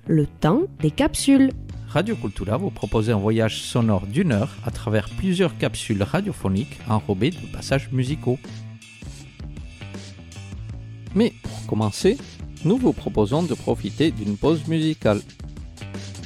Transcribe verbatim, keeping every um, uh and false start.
le temps des capsules. Radio Cultura vous propose un voyage sonore d'une heure à travers plusieurs capsules radiophoniques enrobées de passages musicaux. Mais pour commencer, nous vous proposons de profiter d'une pause musicale.